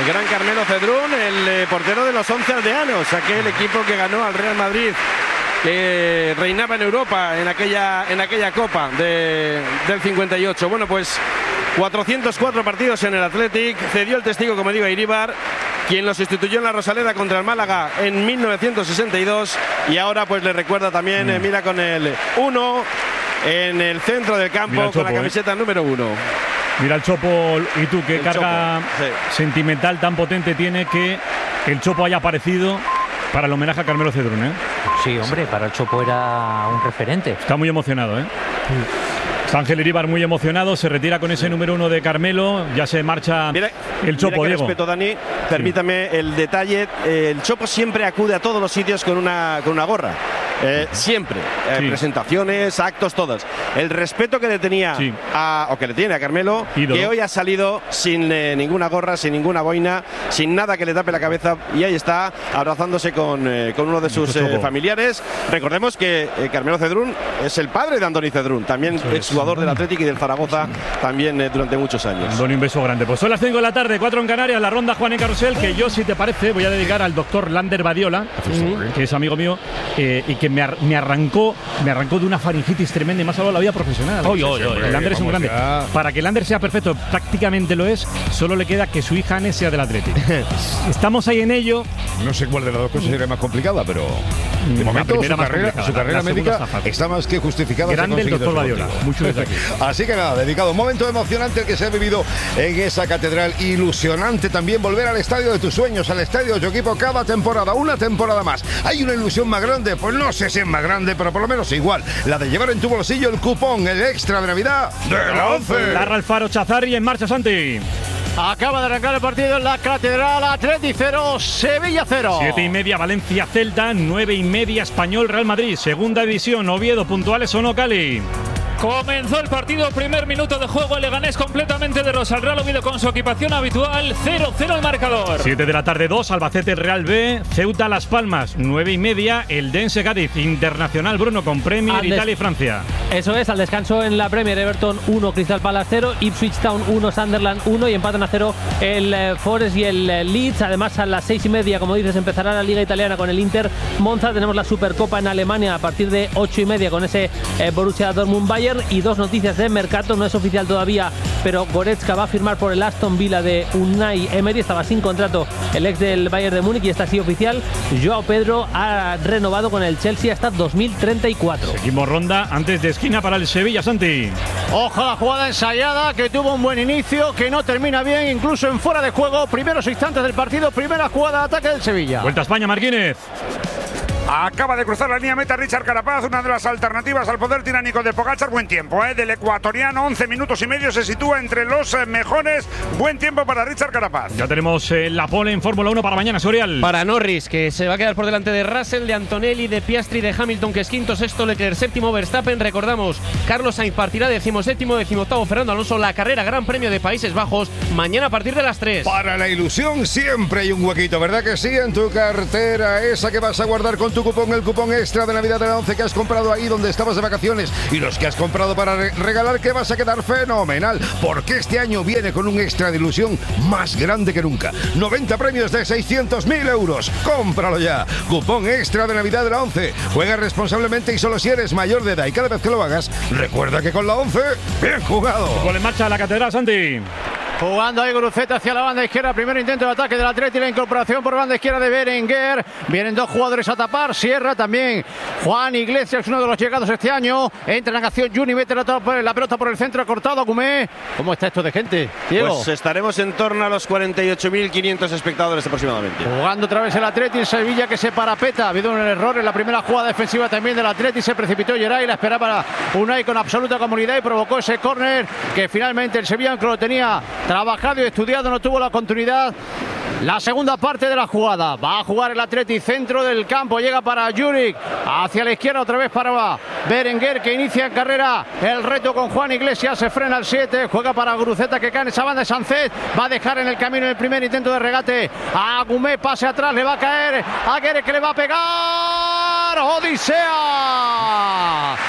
El gran Carmelo Cedrún, el portero de los 11 aldeanos, aquel equipo que ganó al Real Madrid, que reinaba en Europa en aquella Copa del 58. Bueno, pues 404 partidos en el Athletic, cedió el testigo, como digo, a Iríbar, quien lo sustituyó en la Rosaleda contra el Málaga en 1962, y ahora pues le recuerda también, mira, con el 1 en el centro del campo, Chopo, con la camiseta número 1. Mira el Chopo, y tú, qué carga sentimental tan potente tiene que el Chopo haya aparecido para el homenaje a Carmelo Cedrún, ¿eh? Sí, hombre, para el Chopo era un referente. Está muy emocionado, ¿eh? Está Ángel Iríbar muy emocionado, se retira con ese número 1 de Carmelo, ya se marcha el Chopo, Diego. Respeto, Dani, permítame el detalle, el Chopo siempre acude a todos los sitios con una gorra. Siempre, presentaciones, actos, todas. El respeto que le tenía o que le tiene a Carmelo, ídolo, que hoy ha salido sin ninguna gorra, sin ninguna boina, sin nada que le tape la cabeza, y ahí está abrazándose con uno de sus familiares. Recordemos que Carmelo Cedrún es el padre de Andoni Cedrún, también exjugador del Athletic y del Zaragoza, también durante muchos años. Andoni, un beso grande. Pues son las 5 de la tarde, 4 en Canarias, la ronda Juan en Carrusel, que yo, si te parece, voy a dedicar al doctor Lander Badiola, que es amigo mío, y que me arrancó de una faringitis tremenda y me ha salvado la vida profesional. Lander es un grande. Para que Lander sea perfecto, prácticamente lo es, solo le queda que su hija Ane sea del Atlético. Estamos ahí en ello. No sé cuál de las dos cosas sería más complicada, pero de momento su carrera médica está más que justificada. Grande el doctor Badiola. Mucho desde aquí. Así que nada, dedicado. Un momento emocionante el que se ha vivido en esa catedral. Ilusionante también volver al estadio de tus sueños, al estadio de tu equipo cada temporada, una temporada más. ¿Hay una ilusión más grande? Pues no sé si es más grande, pero por lo menos igual. La de llevar en tu bolsillo el cupón, el extra de Navidad de la 11. Larra Alfaro Chazarri en marcha, Santi. Acaba de arrancar el partido en la catedral. Atleti 0, Sevilla 0. 7:30 Valencia Celta, 9:30 Español Real Madrid. Segunda división, Oviedo, puntuales o no, Cali. Comenzó el partido, primer minuto de juego, el Leganés completamente de Rosa. El Real Oviedo con su equipación habitual, 0-0 el marcador. 7 de la tarde, 2, Albacete Real B, Ceuta Las Palmas, 9:30, el Dense Cádiz, Internacional Bruno con Premier, Italia y Francia. Eso es, al descanso en la Premier, Everton 1, Crystal Palace 0, Ipswich Town 1, Sunderland 1 y empatan a 0 el Forest y el Leeds. Además, a las 6:30, como dices, empezará la Liga Italiana con el Inter Monza. Tenemos la Supercopa en Alemania a partir de 8:30 con ese Borussia Dortmund-Bayern. Y dos noticias de mercado, no es oficial todavía, pero Goretzka va a firmar por el Aston Villa de Unai Emery. Estaba sin contrato el ex del Bayern de Múnich y está así oficial. Joao Pedro ha renovado con el Chelsea hasta 2034. Seguimos ronda antes de esquina para el Sevilla, Santi. Ojo a la jugada ensayada, que tuvo un buen inicio, que no termina bien, incluso en fuera de juego. Primeros instantes del partido, primera jugada de ataque del Sevilla. Vuelta a España, Marquínez. Acaba de cruzar la línea meta Richard Carapaz, una de las alternativas al poder tiránico de Pogačar. Buen tiempo, del ecuatoriano, 11 minutos y medio, se sitúa entre los mejores. Buen tiempo para Richard Carapaz. Ya tenemos la pole en Fórmula 1 para mañana, Sorial. Para Norris, que se va a quedar por delante de Russell, de Antonelli, de Piastri, de Hamilton, que es quinto, sexto Leclerc, séptimo Verstappen. Recordamos, Carlos Sainz partirá 17º, 18º Fernando Alonso. La carrera Gran Premio de Países Bajos, mañana a partir de las 3. Para la ilusión siempre hay un huequito, ¿verdad que sí? En tu cartera, esa que vas a guardar con tu cupón, el cupón extra de Navidad de la 11 que has comprado ahí donde estabas de vacaciones, y los que has comprado para regalar, que vas a quedar fenomenal, porque este año viene con un extra de ilusión más grande que nunca. 90 premios de 600.000 euros. Cómpralo ya. Cupón extra de Navidad de la 11. Juega responsablemente y solo si eres mayor de edad, y cada vez que lo hagas, recuerda que con la 11, bien jugado. Gol en marcha a la catedral, Santi. Jugando ahí Guruceta hacia la banda izquierda. Primer intento de ataque del Atleti. La incorporación por banda izquierda de Berenguer. Vienen dos jugadores a tapar. Sierra también. Juan Iglesias, uno de los llegados este año. Entra en acción Juni. Mete la pelota por el centro. Ha cortado a Gumé. ¿Cómo está esto de gente, Diego? Pues estaremos en torno a los 48.500 espectadores aproximadamente. Jugando otra vez el Atleti en Sevilla, que se parapeta. Ha habido un error en la primera jugada defensiva también del Atleti. Se precipitó Geray. La esperaba Unai con absoluta comodidad y provocó ese córner que finalmente el Sevilla, que lo tenía trabajado y estudiado, no tuvo la continuidad. La segunda parte de la jugada. Va a jugar el Atleti, centro del campo. Llega para Juric. Hacia la izquierda otra vez para Berenguer, que inicia en carrera el reto con Juan Iglesias. Se frena al 7. Juega para Guruceta, que cae en esa banda de Sánchez. Va a dejar en el camino el primer intento de regate a Gumé. Pase atrás. Le va a caer a Guerre, que le va a pegar. Odisea.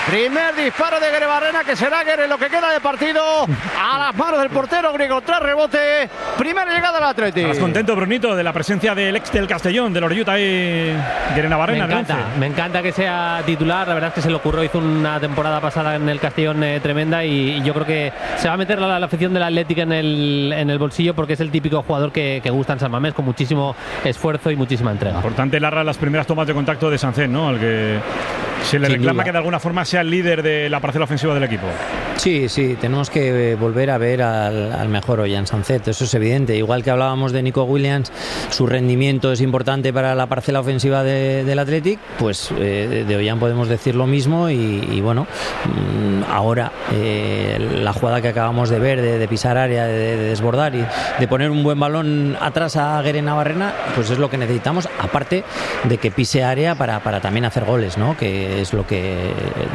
Primer disparo de Guerebarrena, que será en lo que queda de partido a las manos del portero griego tras rebote. Primera llegada del Atleti. ¿Estás contento, Brunito, de la presencia del ex del Castellón, del Oreyuta y Guerebarrena? Me encanta que sea titular. La verdad es que se le ocurrió, hizo una temporada pasada en el Castellón tremenda, y yo creo que se va a meter la afición del Atlético en el bolsillo, porque es el típico jugador que gusta en San Mamés, con muchísimo esfuerzo y muchísima entrega. Importante, Larra, las primeras tomas de contacto de Sánchez, ¿no? Al que se le reclama que de alguna forma sea el líder de la parcela ofensiva del equipo. Sí, tenemos que volver a ver al mejor Ollán Sánchez, eso es evidente. Igual que hablábamos de Nico Williams, su rendimiento es importante para la parcela ofensiva del Athletic, pues de Ollán podemos decir lo mismo, y bueno, ahora la jugada que acabamos de ver, de pisar área, de desbordar y de poner un buen balón atrás a Guerebarrena, pues es lo que necesitamos, aparte de que pise área para también hacer goles, ¿no? Que es lo que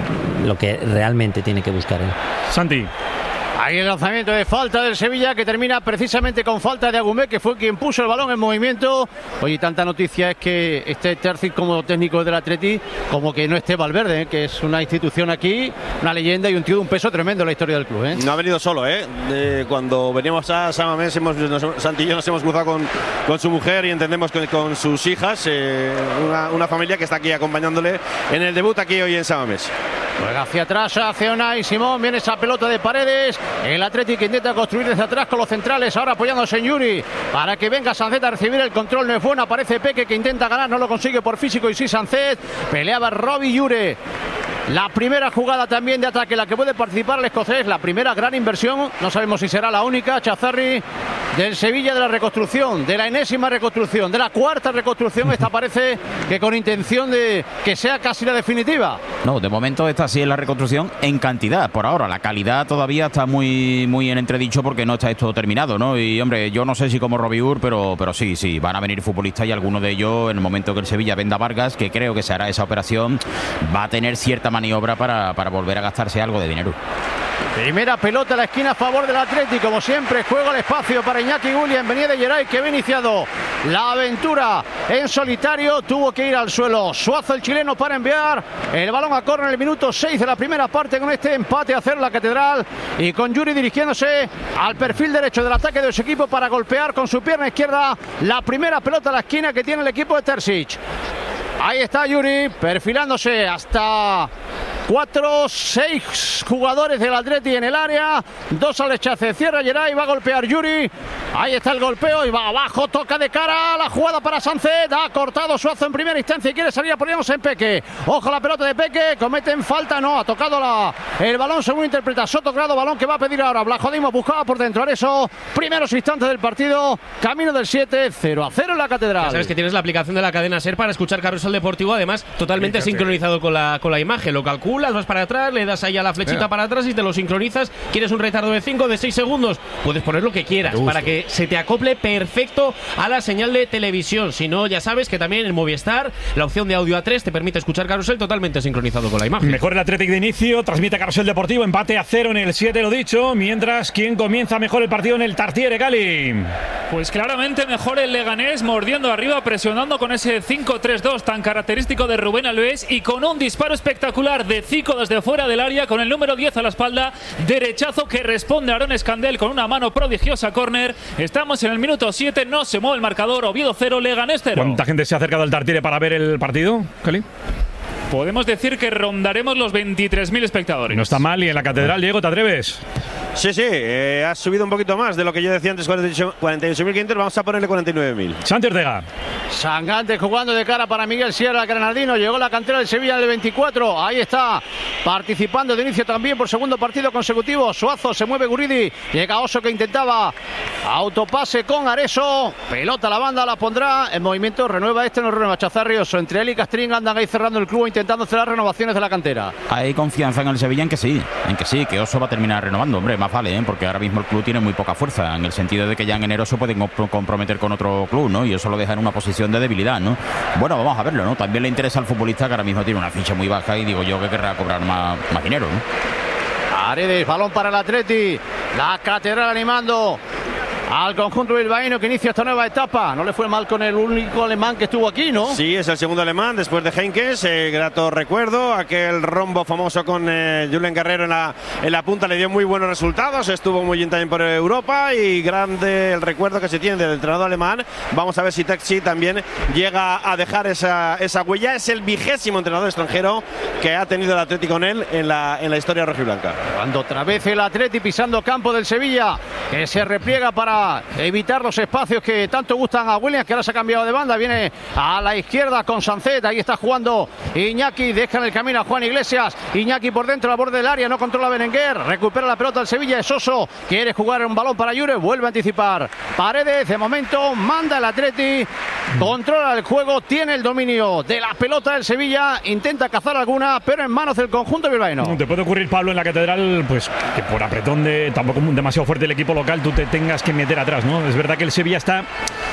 realmente tiene que buscar él. Santi. Ahí el lanzamiento de falta del Sevilla, que termina precisamente con falta de Agumé, que fue quien puso el balón en movimiento. Oye, tanta noticia es que esté Terzic como técnico del Atleti, como que no esté Valverde, que es una institución aquí, una leyenda y un tío de un peso tremendo en la historia del club. No ha venido solo, cuando veníamos a San Mamés, Santi y yo nos hemos cruzado con su mujer y entendemos con sus hijas, una familia que está aquí acompañándole en el debut aquí hoy en San Mamés. Juega hacia atrás, hacia Unai Simón, viene esa pelota de Paredes. El Atlético intenta construir desde atrás con los centrales, ahora apoyándose en Yuri para que venga Sánchez a recibir el control. No es bueno, aparece Peque, que intenta ganar, no lo consigue por físico, y sí Sánchez. Peleaba Robbie Yure. La primera jugada también de ataque, la que puede participar el escocés, la primera gran inversión, no sabemos si será la única, Chazarri, del Sevilla, de la reconstrucción, de la enésima reconstrucción, de la cuarta reconstrucción. Esta parece que con intención de que sea casi la definitiva. No, de momento esta sí es la reconstrucción en cantidad, por ahora. La calidad todavía está muy en entredicho, porque no está esto terminado, ¿no? Y hombre, yo no sé si como Robiur, pero sí, van a venir futbolistas, y algunos de ellos, en el momento que el Sevilla venda a Vargas, que creo que se hará esa operación, va a tener cierta maniobra para volver a gastarse algo de dinero. Primera pelota a la esquina a favor del Atlético, como siempre, juego al espacio para Iñaki Williams. Venía de Geray, que había iniciado la aventura en solitario, tuvo que ir al suelo Suazo, el chileno, para enviar el balón a córner en el minuto 6 de la primera parte, con este empate a 0 la Catedral, y con Yuri dirigiéndose al perfil derecho del ataque de su equipo para golpear con su pierna izquierda la primera pelota a la esquina que tiene el equipo de Terzic. Ahí está Yuri, perfilándose hasta 6 jugadores del Atleti en el área, 2 al rechace, cierra Geray, va a golpear Yuri, ahí está el golpeo y va abajo, toca de cara, la jugada para Sánchez, ha cortado Suazo en primera instancia y quiere salir, apoyándose en Peque, ojo la pelota de Peque, cometen falta, no, ha tocado el balón según interpreta Sotogrado, balón que va a pedir ahora Blajodimos, buscaba por dentro Areso, primeros instantes del partido, camino del 7, 0-0 en la Catedral. Ya sabes que tienes la aplicación de la cadena SER para escuchar Carrusel Deportivo, además totalmente sincronizado con la imagen, lo calculas, vas para atrás, le das ahí a la flechita para atrás y te lo sincronizas. ¿Quieres un retardo de 5, de 6 segundos? Puedes poner lo que quieras para que se te acople perfecto a la señal de televisión. Si no, ya sabes que también en Movistar la opción de audio A3 te permite escuchar Carrusel totalmente sincronizado con la imagen. Mejor el Atlético de inicio, transmite Carrusel Deportivo, empate a 0 en el 7, lo dicho, mientras ¿quién comienza mejor el partido en el Tartiere, Gali? Pues claramente mejor el Leganés, mordiendo arriba, presionando con ese 5-3-2 tan característico de Rubén Alves, y con un disparo espectacular de Zico desde fuera del área, con el número 10 a la espalda, derechazo que responde a Aaron Escandel con una mano prodigiosa, córner. Estamos en el minuto 7, no se mueve el marcador, Oviedo 0, Leganés 0. ¿Cuánta gente se ha acercado al Tartiere para ver el partido, Cali? Podemos decir que rondaremos los 23.000 espectadores. No está mal, y en la Catedral, Diego, ¿te atreves? Sí, has subido un poquito más de lo que yo decía antes, 48.500, vamos a ponerle 49.000. Santi Ortega. Sangantes jugando de cara para Miguel Sierra, el granadino, llegó la cantera del Sevilla del 24, ahí está, participando de inicio también por segundo partido consecutivo, Suazo, se mueve Guridi, llega Oso que intentaba autopase con Areso, pelota a la banda, la pondrá en movimiento, renueva no renueva Chazarri, Oso, entre él y Castrín andan ahí cerrando el club, intentando hacer las renovaciones de la cantera. Hay confianza en el Sevilla en que sí, que Oso va a terminar renovando, hombre, más vale, porque ahora mismo el club tiene muy poca fuerza, en el sentido de que ya en enero se pueden comprometer con otro club, ¿no? Y eso lo deja en una posición de debilidad, ¿no? Bueno, vamos a verlo, ¿no? También le interesa al futbolista, que ahora mismo tiene una ficha muy baja, y digo yo que querrá cobrar más dinero, ¿no? Paredes, balón para el Atleti, la Catedral animando al conjunto bilbaíno que inicia esta nueva etapa. No le fue mal con el único alemán que estuvo aquí, ¿no? Sí, es el segundo alemán después de Heynckes. Grato recuerdo, aquel rombo famoso con Julen Guerrero en la punta le dio muy buenos resultados. Estuvo muy bien también por Europa y grande el recuerdo que se tiene del entrenador alemán. Vamos a ver si Texi también llega a dejar esa huella. Es el 20º entrenador extranjero que ha tenido el Atlético con él en la historia rojiblanca. Cuando otra vez el Atleti pisando campo del Sevilla, que se repliega para evitar los espacios que tanto gustan a Williams, que ahora se ha cambiado de banda, viene a la izquierda con Sancet, ahí está jugando Iñaki, deja en el camino a Juan Iglesias, Iñaki por dentro, al borde del área, no controla Berenguer, recupera la pelota el Sevilla, es Soso, quiere jugar un balón para Jure, vuelve a anticipar Paredes, de momento manda el Atleti, controla el juego, tiene el dominio de la pelota del Sevilla, intenta cazar alguna, pero en manos del conjunto bilbaíno. Te puede ocurrir, Pablo, en la Catedral, pues que por apretón tampoco demasiado fuerte el equipo local, tú te tengas que meter atrás, ¿no? Es verdad que el Sevilla está,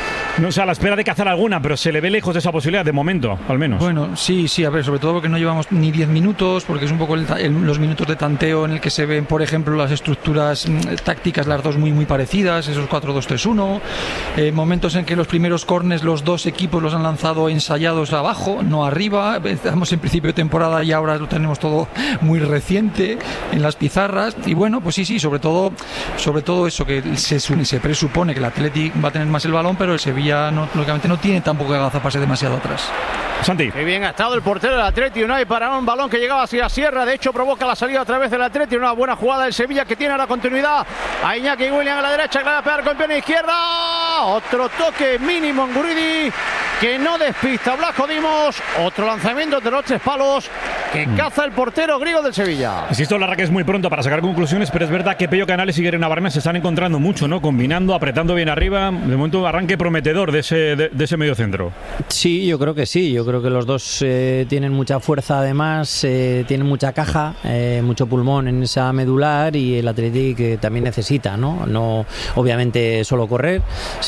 no sé, a la espera de cazar alguna, pero se le ve lejos de esa posibilidad, de momento, al menos. Bueno, sí, a ver, sobre todo porque no llevamos ni 10 minutos, porque es un poco los minutos de tanteo en el que se ven, por ejemplo, las estructuras tácticas, las dos muy parecidas, esos 4-2-3-1, momentos en que los primeros córners, los dos equipos los han lanzado ensayados abajo, no arriba, estamos en principio de temporada y ahora lo tenemos todo muy reciente en las pizarras, y bueno, pues sí, sobre todo eso, que se presupone que el Athletic va a tener más el balón, pero el Sevilla lógicamente no tiene tampoco que agazaparse demasiado atrás. Santi. Qué bien ha estado el portero del Atleti Unai para un balón que llegaba hacia Sierra, de hecho provoca la salida a través del Atleti, una buena jugada del Sevilla que tiene ahora continuidad a Iñaki Williams a la derecha, que le va a pegar con pierna izquierda, otro toque mínimo en Guridi que no despista Blasco Dimos, otro lanzamiento de los 3 palos que caza el portero griego del Sevilla. Insisto, la verdad que es muy pronto para sacar conclusiones, pero es verdad que Pello Canales y Guerrero Navarrete se están encontrando mucho, ¿no? Combinando, apretando bien arriba, de momento arranque prometedor de ese medio centro. Sí, yo creo que sí, yo creo que los dos tienen mucha fuerza, además tienen mucha caja, mucho pulmón en esa medular, y el Athletic también necesita, no obviamente solo correr,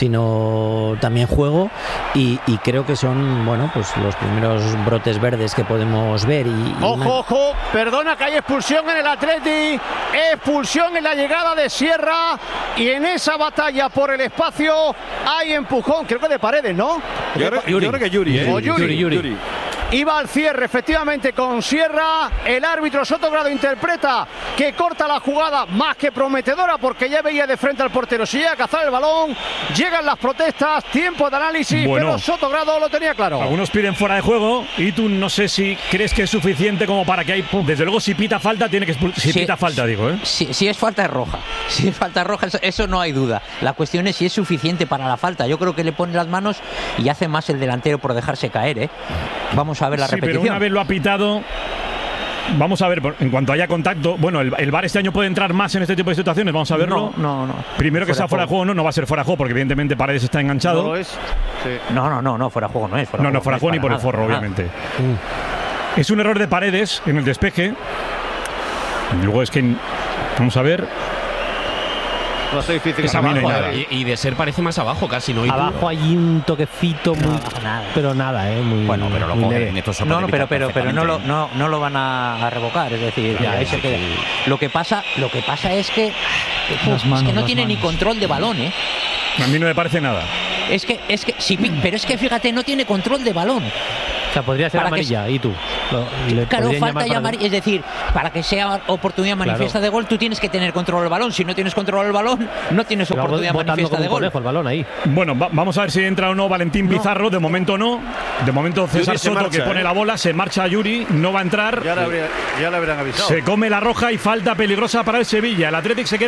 sino también juego, y creo que son, bueno, pues los primeros brotes verdes que podemos ver. Ojo, perdona, que hay expulsión en el Athletic, expulsión en la llegada de Sierra, y en esa batalla por el espacio hay empujón, creo que de Paredes, ¿no? Yo creo que Yuri. Iba al cierre, efectivamente, con Sierra. El árbitro Sotogrado interpreta que corta la jugada, más que prometedora, porque ya veía de frente al portero. Si llega a cazar el balón, llegan las protestas, tiempo de análisis, pero Sotogrado lo tenía claro. Algunos piden fuera de juego, y tú no sé si crees que es suficiente como para que hay... Desde luego, si pita falta, tiene que pita falta, digo, ¿eh? Si es falta roja. Si es falta roja, eso no hay duda. La cuestión es si es suficiente para la falta. Yo creo que le pone las manos y hace más el delantero por dejarse caer, ¿eh? Vamos a ver la repetición. Pero una vez lo ha pitado, vamos a ver, en cuanto haya contacto. Bueno, el VAR este año puede entrar más en este tipo de situaciones, vamos a verlo. No. Primero que sea fuera de juego, no va a ser fuera de juego, porque evidentemente Paredes está enganchado. No lo es. Sí. No, fuera de juego no es. Fuera de juego ni por el forro, obviamente. Es un error de Paredes en el despeje. Luego es que, vamos a ver. No sé, difícil. Es abajo, y de ser parece más abajo casi, ¿no? Abajo hay un toquecito pero nada, muy bueno, pero lo cogen estos. Pero no lo van a revocar, es decir, lo que pasa es que no tiene ni control de balón, ¿eh? A mí no me parece nada. Es que sí, pero es que fíjate, no tiene control de balón. O sea, podría ser amarilla, ¿y tú? Claro, falta ya amarilla. Es decir, para que sea oportunidad manifiesta de gol, tú tienes que tener control del balón. Si no tienes control del balón, no tienes oportunidad manifiesta de gol. El balón ahí. Bueno, vamos a ver si entra o no Valentín Pizarro. De momento no. De momento César Soto, que pone la bola, se marcha Yuri, no va a entrar. Ya le habrían avisado. Se come la roja y falta peligrosa para el Sevilla. El Athletic se queda